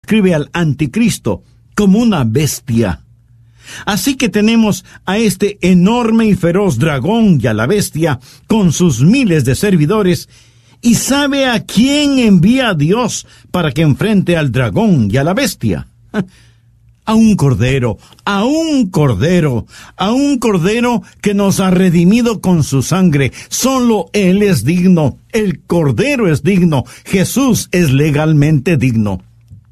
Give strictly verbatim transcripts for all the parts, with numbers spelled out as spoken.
describe al anticristo como una bestia. Así que tenemos a este enorme y feroz dragón y a la bestia con sus miles de servidores. ¿Y sabe a quién envía a Dios para que enfrente al dragón y a la bestia? A un cordero, a un cordero, a un cordero que nos ha redimido con su sangre. Solo Él es digno, el cordero es digno, Jesús es legalmente digno.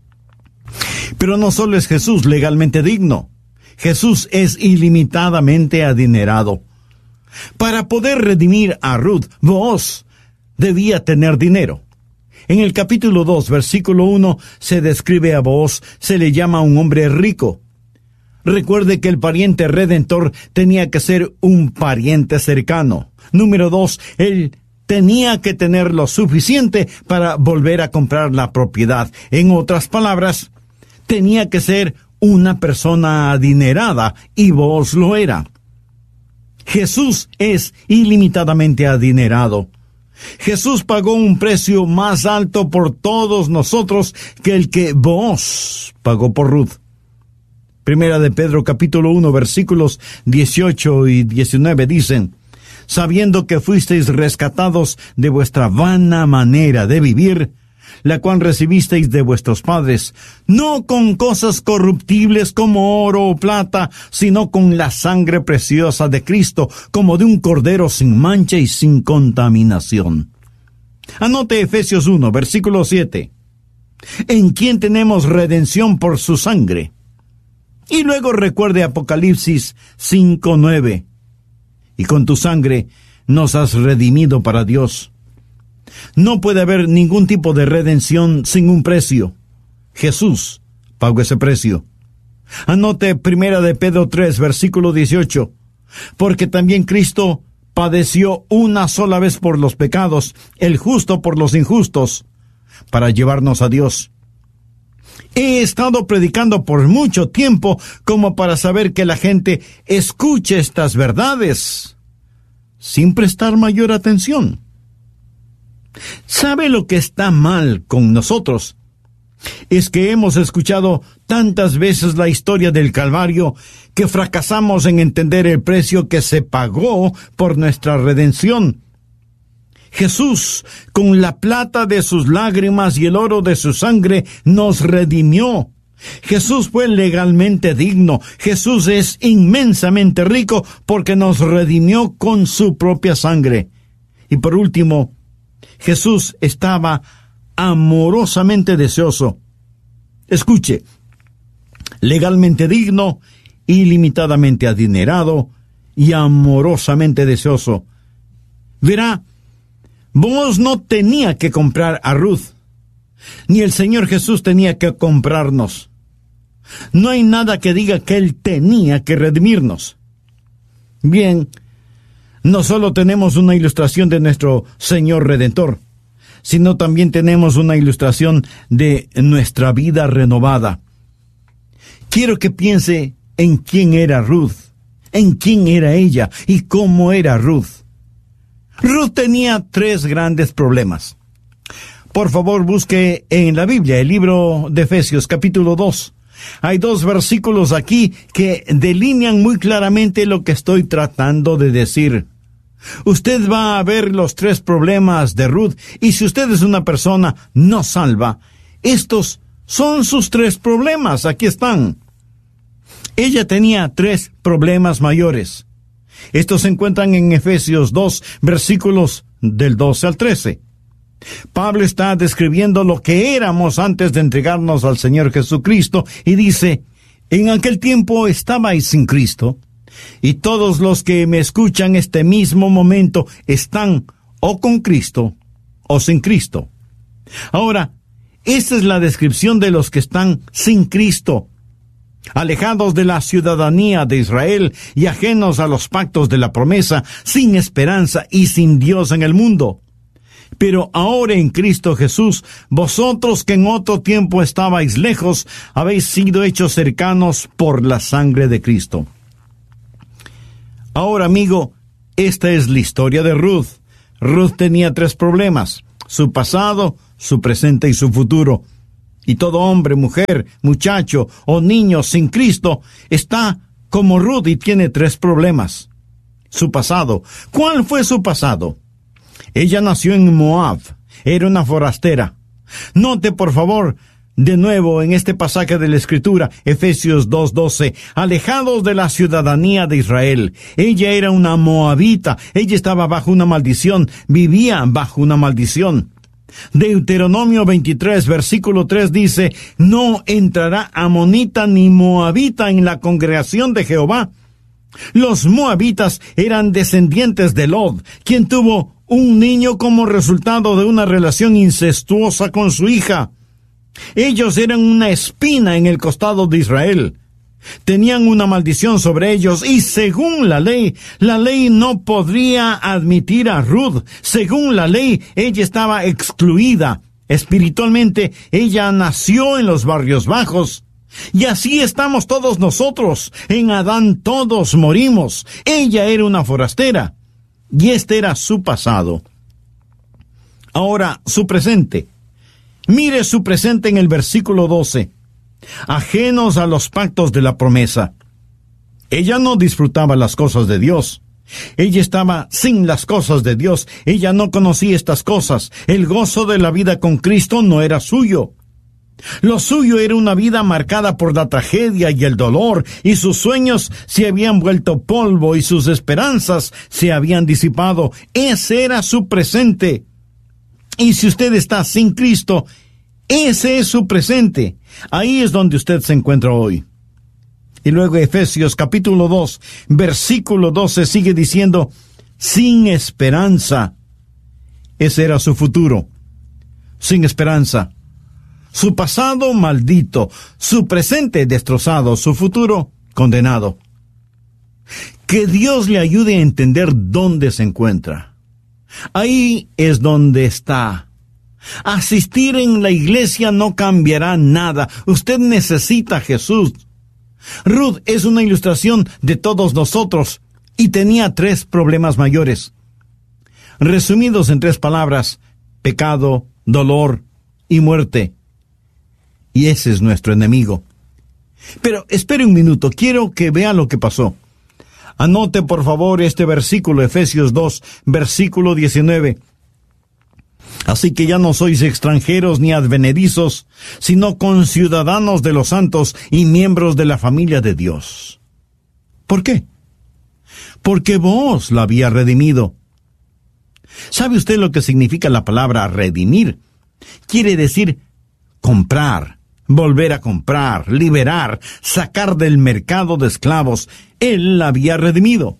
Pero no solo es Jesús legalmente digno, Jesús es ilimitadamente adinerado. Para poder redimir a Ruth, Booz debía tener dinero. En el capítulo dos, versículo uno, se describe a Booz, se le llama un hombre rico. Recuerde que el pariente redentor tenía que ser un pariente cercano. Número dos, él tenía que tener lo suficiente para volver a comprar la propiedad. En otras palabras, tenía que ser una persona adinerada, y Booz lo era. Jesús es ilimitadamente adinerado. Jesús pagó un precio más alto por todos nosotros que el que Booz pagó por Ruth. Primera de Pedro capítulo uno versículos dieciocho y diecinueve dicen: sabiendo que fuisteis rescatados de vuestra vana manera de vivir, la cual recibisteis de vuestros padres, no con cosas corruptibles como oro o plata, sino con la sangre preciosa de Cristo, como de un cordero sin mancha y sin contaminación. Anote Efesios uno, versículo siete. En quien tenemos redención por su sangre. Y luego recuerde Apocalipsis cinco, nueve. Y con tu sangre nos has redimido para Dios. No puede haber ningún tipo de redención sin un precio. Jesús pagó ese precio. Anote Primera de Pedro tres, versículo dieciocho. Porque también Cristo padeció una sola vez por los pecados, el justo por los injustos, para llevarnos a Dios. He estado predicando por mucho tiempo como para saber que la gente escuche estas verdades sin prestar mayor atención. ¿Sabe lo que está mal con nosotros? Es que hemos escuchado tantas veces la historia del Calvario que fracasamos en entender el precio que se pagó por nuestra redención. Jesús, con la plata de sus lágrimas y el oro de su sangre, nos redimió. Jesús fue legalmente digno. Jesús es inmensamente rico porque nos redimió con su propia sangre. Y por último, Jesús estaba amorosamente deseoso. Escuche, legalmente digno, ilimitadamente adinerado y amorosamente deseoso. Verá, Booz no tenía que comprar a Ruth, ni el Señor Jesús tenía que comprarnos. No hay nada que diga que Él tenía que redimirnos. Bien, no solo tenemos una ilustración de nuestro Señor Redentor, sino también tenemos una ilustración de nuestra vida renovada. Quiero que piense en quién era Ruth, en quién era ella y cómo era Ruth. Ruth tenía tres grandes problemas. Por favor, busque en la Biblia el libro de Efesios, capítulo dos. Hay dos versículos aquí que delinean muy claramente lo que estoy tratando de decir. Usted va a ver los tres problemas de Ruth, y si usted es una persona no salva, estos son sus tres problemas. Aquí están. Ella tenía tres problemas mayores. Estos se encuentran en Efesios dos, versículos del doce al trece. Pablo está describiendo lo que éramos antes de entregarnos al Señor Jesucristo, y dice: en aquel tiempo estabais sin Cristo, y todos los que me escuchan este mismo momento están o con Cristo o sin Cristo. Ahora, esta es la descripción de los que están sin Cristo, alejados de la ciudadanía de Israel y ajenos a los pactos de la promesa, sin esperanza y sin Dios en el mundo. Pero ahora en Cristo Jesús, vosotros que en otro tiempo estabais lejos, habéis sido hechos cercanos por la sangre de Cristo. Ahora, amigo, esta es la historia de Ruth. Ruth tenía tres problemas: su pasado, su presente y su futuro. Y todo hombre, mujer, muchacho o niño sin Cristo está como Ruth y tiene tres problemas. Su pasado. ¿Cuál fue su pasado? Ella nació en Moab. Era una forastera. Note, por favor, de nuevo en este pasaje de la Escritura, Efesios dos doce, alejados de la ciudadanía de Israel. Ella era una moabita. Ella estaba bajo una maldición. Vivía bajo una maldición. Deuteronomio veintitrés, versículo tres dice, no entrará amonita ni moabita en la congregación de Jehová. Los moabitas eran descendientes de Lot, quien tuvo un niño como resultado de una relación incestuosa con su hija. Ellos eran una espina en el costado de Israel. Tenían una maldición sobre ellos y según la ley, la ley no podría admitir a Ruth. Según la ley, ella estaba excluida. Espiritualmente, ella nació en los barrios bajos. Y así estamos todos nosotros. En Adán todos morimos. Ella era una forastera. Y este era su pasado. Ahora, su presente. Mire su presente en el versículo doce. Ajenos a los pactos de la promesa. Ella no disfrutaba las cosas de Dios. Ella estaba sin las cosas de Dios. Ella no conocía estas cosas. El gozo de la vida con Cristo no era suyo. Lo suyo era una vida marcada por la tragedia y el dolor, y sus sueños se habían vuelto polvo y sus esperanzas se habían disipado. Ese era su presente. Y si usted está sin Cristo, ese es su presente. Ahí es donde usted se encuentra hoy. Y luego Efesios capítulo dos, versículo doce sigue diciendo, sin esperanza. Ese era su futuro. Sin esperanza. Su pasado maldito, su presente destrozado, su futuro condenado. Que Dios le ayude a entender dónde se encuentra. Ahí es donde está. Asistir en la iglesia no cambiará nada. Usted necesita a Jesús. Ruth es una ilustración de todos nosotros y tenía tres problemas mayores. Resumidos en tres palabras: pecado, dolor y muerte. Y ese es nuestro enemigo. Pero espere un minuto, quiero que vea lo que pasó. Anote por favor este versículo, Efesios dos, versículo diecinueve. Así que ya no sois extranjeros ni advenedizos, sino conciudadanos de los santos y miembros de la familia de Dios. ¿Por qué? Porque vos la había redimido. ¿Sabe usted lo que significa la palabra redimir? Quiere decir comprar, volver a comprar, liberar, sacar del mercado de esclavos. Él la había redimido.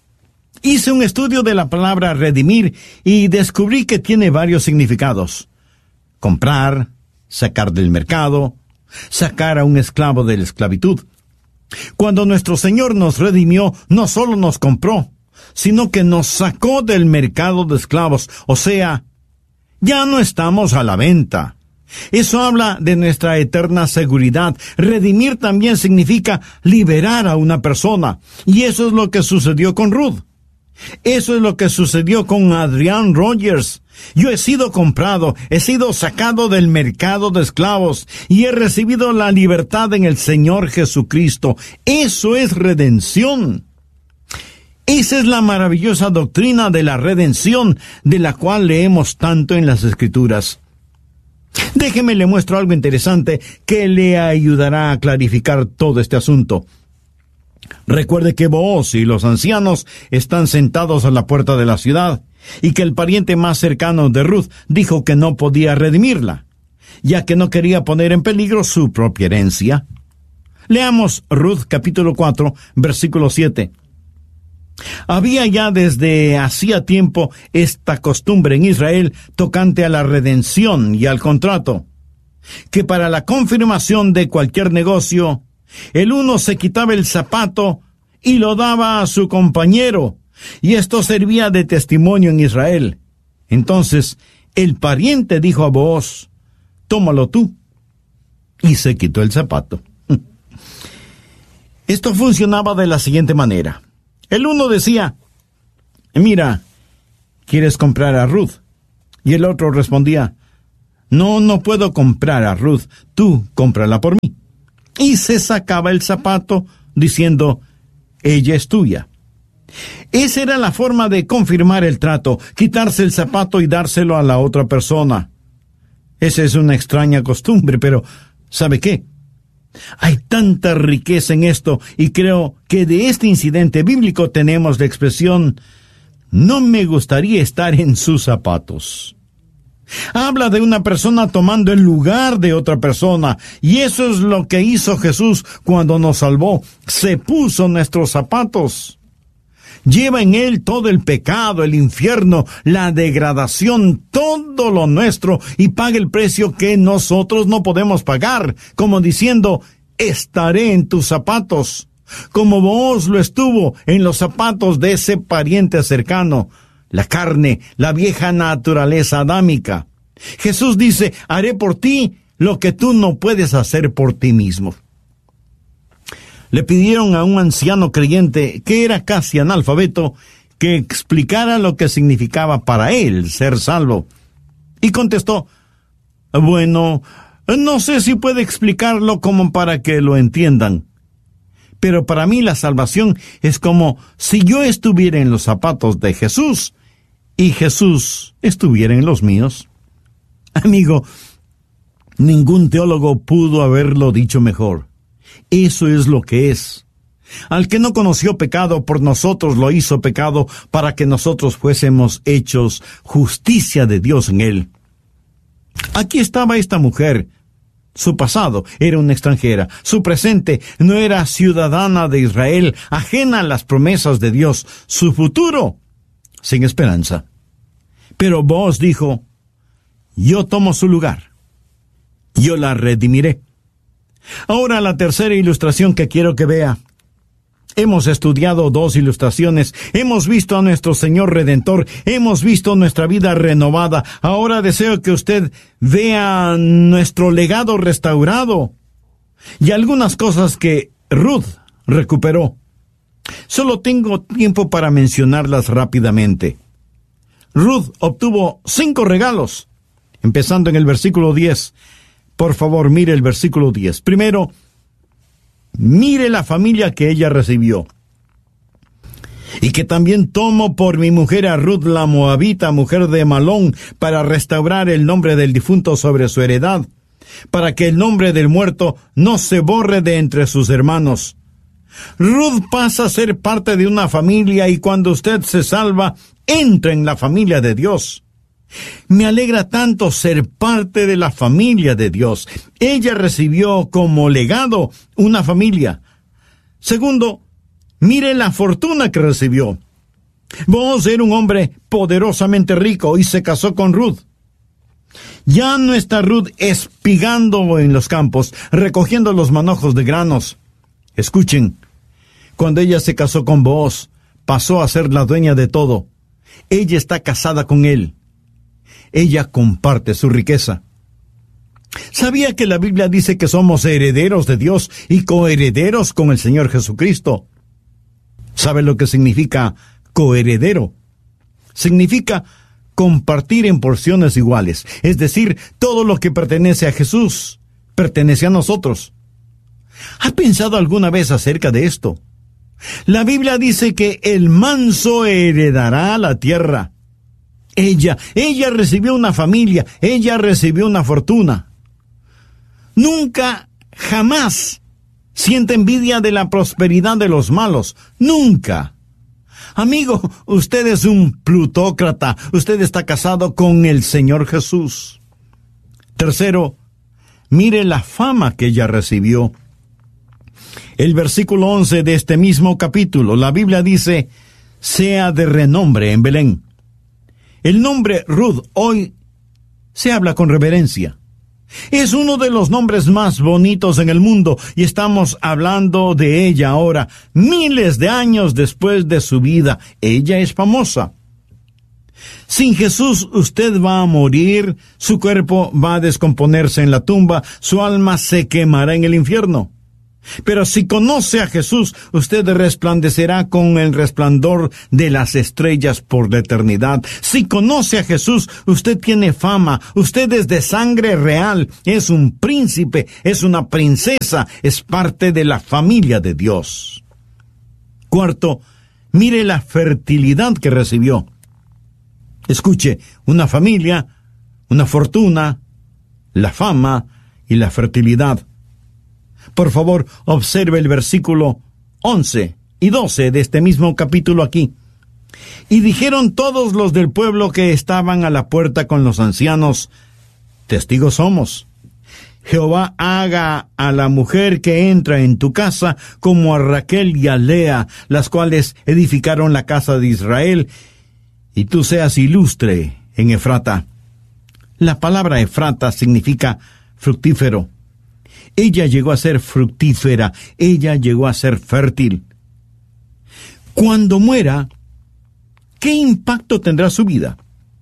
Hice un estudio de la palabra redimir y descubrí que tiene varios significados. Comprar, sacar del mercado, sacar a un esclavo de la esclavitud. Cuando nuestro Señor nos redimió, no solo nos compró, sino que nos sacó del mercado de esclavos. O sea, ya no estamos a la venta. Eso habla de nuestra eterna seguridad. Redimir también significa liberar a una persona. Y eso es lo que sucedió con Ruth. Eso es lo que sucedió con Adrian Rogers. Yo he sido comprado, he sido sacado del mercado de esclavos y he recibido la libertad en el Señor Jesucristo. Eso es redención. Esa es la maravillosa doctrina de la redención, de la cual leemos tanto en las Escrituras. Déjeme le muestro algo interesante que le ayudará a clarificar todo este asunto. Recuerde que Booz y los ancianos están sentados a la puerta de la ciudad, y que el pariente más cercano de Ruth dijo que no podía redimirla, ya que no quería poner en peligro su propia herencia. Leamos Ruth capítulo cuatro, versículo siete. Había ya desde hacía tiempo esta costumbre en Israel tocante a la redención y al contrato, que para la confirmación de cualquier negocio, el uno se quitaba el zapato y lo daba a su compañero, y esto servía de testimonio en Israel. Entonces el pariente dijo a Booz: tómalo tú, y se quitó el zapato. Esto funcionaba de la siguiente manera. El uno decía: mira, ¿quieres comprar a Ruth? Y el otro respondía: No, no puedo comprar a Ruth, tú cómprala por mí. Y se sacaba el zapato diciendo, ella es tuya. Esa era la forma de confirmar el trato, quitarse el zapato y dárselo a la otra persona. Esa es una extraña costumbre, pero ¿sabe qué? Hay tanta riqueza en esto, y creo que de este incidente bíblico tenemos la expresión, no me gustaría estar en sus zapatos. Habla de una persona tomando el lugar de otra persona, y eso es lo que hizo Jesús cuando nos salvó. Se puso nuestros zapatos. Lleva en él todo el pecado, el infierno, la degradación, todo lo nuestro, y paga el precio que nosotros no podemos pagar, como diciendo, estaré en tus zapatos, como vos lo estuvo en los zapatos de ese pariente cercano, la carne, la vieja naturaleza adámica. Jesús dice, haré por ti lo que tú no puedes hacer por ti mismo. Le pidieron a un anciano creyente, que era casi analfabeto, que explicara lo que significaba para él ser salvo. Y contestó, bueno, no sé si puede explicarlo como para que lo entiendan, pero para mí la salvación es como si yo estuviera en los zapatos de Jesús y Jesús estuviera en los míos. Amigo, ningún teólogo pudo haberlo dicho mejor. Eso es lo que es. Al que no conoció pecado, por nosotros lo hizo pecado, para que nosotros fuésemos hechos justicia de Dios en él. Aquí estaba esta mujer. Su pasado era una extranjera. Su presente no era ciudadana de Israel, ajena a las promesas de Dios. Su futuro, sin esperanza. Pero Booz dijo, yo tomo su lugar. Yo la redimiré. Ahora la tercera ilustración que quiero que vea. Hemos estudiado dos ilustraciones, hemos visto a nuestro Señor Redentor, hemos visto nuestra vida renovada. Ahora deseo que usted vea nuestro legado restaurado y algunas cosas que Ruth recuperó. Solo tengo tiempo para mencionarlas rápidamente. Ruth obtuvo cinco regalos, empezando en el versículo diez. Por favor, mire el versículo diez. Primero, mire la familia que ella recibió. Y que también tomo por mi mujer a Ruth la Moabita, mujer de Malón, para restaurar el nombre del difunto sobre su heredad, para que el nombre del muerto no se borre de entre sus hermanos. Ruth pasa a ser parte de una familia, y cuando usted se salva, entra en la familia de Dios. Me alegra tanto ser parte de la familia de Dios. Ella recibió como legado una familia. Segundo, mire la fortuna que recibió. Booz era un hombre poderosamente rico y se casó con Ruth. Ya no está Ruth espigando en los campos, recogiendo los manojos de granos. Escuchen, cuando ella se casó con Booz, pasó a ser la dueña de todo. Ella está casada con él. Ella comparte su riqueza. ¿Sabía que la Biblia dice que somos herederos de Dios y coherederos con el Señor Jesucristo? ¿Sabe lo que significa coheredero? Significa compartir en porciones iguales, es decir, todo lo que pertenece a Jesús pertenece a nosotros. ¿Ha pensado alguna vez acerca de esto? La Biblia dice que el manso heredará la tierra. Ella, ella recibió una familia, ella recibió una fortuna. Nunca, jamás siente envidia de la prosperidad de los malos. Nunca. Amigo, usted es un plutócrata. Usted está casado con el Señor Jesús. Tercero, mire la fama que ella recibió. El versículo once de este mismo capítulo, la Biblia dice, sea de renombre en Belén. El nombre Ruth hoy se habla con reverencia. Es uno de los nombres más bonitos en el mundo, y estamos hablando de ella ahora, miles de años después de su vida. Ella es famosa. Sin Jesús usted va a morir, su cuerpo va a descomponerse en la tumba, su alma se quemará en el infierno. Pero si conoce a Jesús, usted resplandecerá con el resplandor de las estrellas por la eternidad. Si conoce a Jesús, usted tiene fama, usted es de sangre real, es un príncipe, es una princesa, es parte de la familia de Dios. Cuarto, mire la fertilidad que recibió. Escuche, una familia, una fortuna, la fama y la fertilidad. Por favor, observe el versículo once y doce de este mismo capítulo aquí. Y dijeron todos los del pueblo que estaban a la puerta con los ancianos: testigos somos. Jehová haga a la mujer que entra en tu casa como a Raquel y a Lea, las cuales edificaron la casa de Israel, y tú seas ilustre en Efrata. La palabra Efrata significa fructífero. Ella llegó a ser fructífera, ella llegó a ser fértil. Cuando muera, ¿qué impacto tendrá su vida?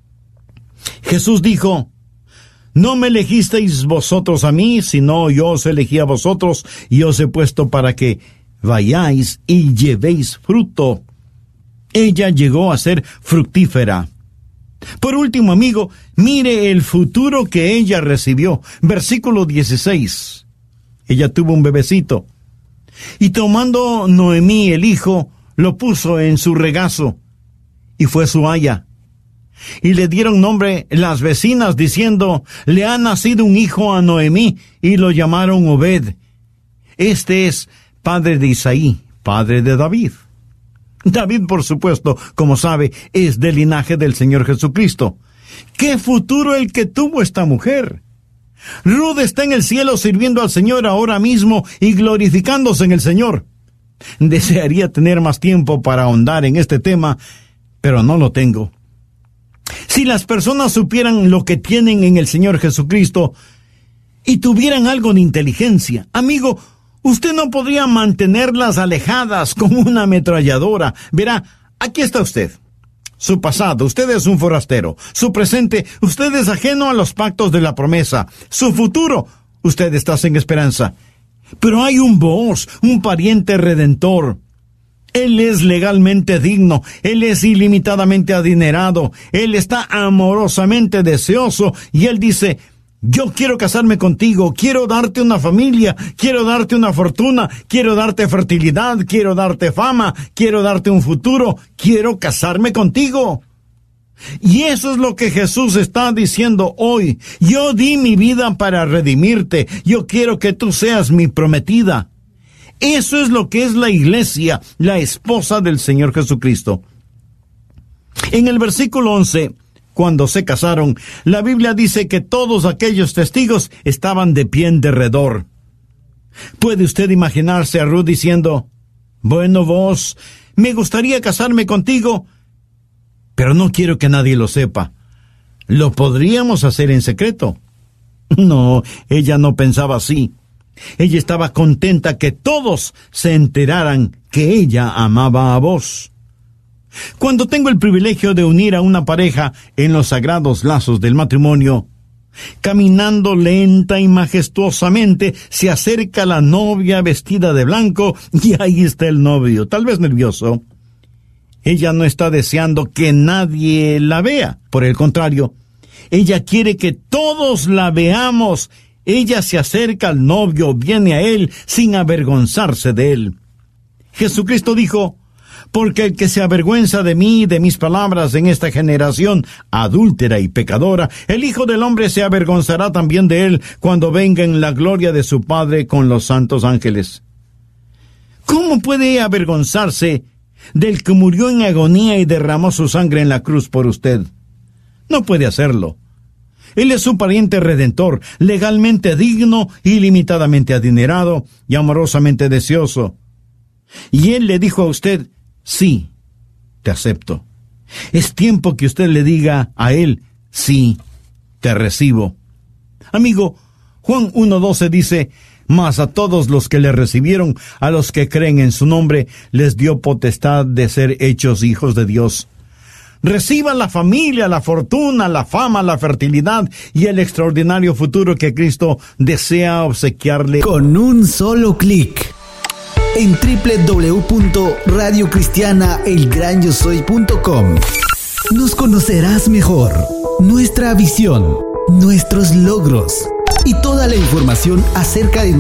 Jesús dijo: no me elegisteis vosotros a mí, sino yo os elegí a vosotros, y os he puesto para que vayáis y llevéis fruto. Ella llegó a ser fructífera. Por último, amigo, mire el futuro que ella recibió. Versículo dieciséis. Ella tuvo un bebecito, y tomando Noemí el hijo, lo puso en su regazo, y fue su aya. Y le dieron nombre las vecinas, diciendo: le ha nacido un hijo a Noemí, y lo llamaron Obed. Este es padre de Isaí, padre de David. David, por supuesto, como sabe, es del linaje del Señor Jesucristo. ¡Qué futuro el que tuvo esta mujer! Ruth está en el cielo sirviendo al Señor ahora mismo y glorificándose en el Señor. Desearía tener más tiempo para ahondar en este tema, pero no lo tengo. Si las personas supieran lo que tienen en el Señor Jesucristo y tuvieran algo de inteligencia, amigo, usted no podría mantenerlas alejadas como una ametralladora. Verá, aquí está usted. Su pasado, usted es un forastero. Su presente, usted es ajeno a los pactos de la promesa. Su futuro, usted está sin esperanza. Pero hay un Booz, un pariente redentor. Él es legalmente digno, él es ilimitadamente adinerado, él está amorosamente deseoso, y él dice: yo quiero casarme contigo, quiero darte una familia, quiero darte una fortuna, quiero darte fertilidad, quiero darte fama, quiero darte un futuro, quiero casarme contigo. Y eso es lo que Jesús está diciendo hoy. Yo di mi vida para redimirte, yo quiero que tú seas mi prometida. Eso es lo que es la iglesia, la esposa del Señor Jesucristo. En el versículo once, cuando se casaron, la Biblia dice que todos aquellos testigos estaban de pie en derredor. ¿Puede usted imaginarse a Ruth diciendo: bueno, vos, me gustaría casarme contigo, pero no quiero que nadie lo sepa? ¿Lo podríamos hacer en secreto? No, ella no pensaba así. Ella estaba contenta que todos se enteraran que ella amaba a vos. Cuando tengo el privilegio de unir a una pareja en los sagrados lazos del matrimonio, caminando lenta y majestuosamente, se acerca la novia vestida de blanco, y ahí está el novio, tal vez nervioso. Ella no está deseando que nadie la vea. Por el contrario, ella quiere que todos la veamos. Ella se acerca al novio, viene a él sin avergonzarse de él. Jesucristo dijo: porque el que se avergüenza de mí y de mis palabras en esta generación adúltera y pecadora, el Hijo del Hombre se avergonzará también de él cuando venga en la gloria de su Padre con los santos ángeles. ¿Cómo puede avergonzarse del que murió en agonía y derramó su sangre en la cruz por usted? No puede hacerlo. Él es su pariente redentor, legalmente digno, ilimitadamente adinerado y amorosamente deseoso. Y él le dijo a usted: sí, te acepto. Es tiempo que usted le diga a él: sí, te recibo. Amigo, Juan uno doce dice: mas a todos los que le recibieron, a los que creen en su nombre, les dio potestad de ser hechos hijos de Dios. Reciba la familia, la fortuna, la fama, la fertilidad y el extraordinario futuro que Cristo desea obsequiarle con un solo clic. en doble u doble u doble u punto radio cristiana el gran yo soy punto com. Nos conocerás mejor, nuestra visión, nuestros logros y toda la información acerca de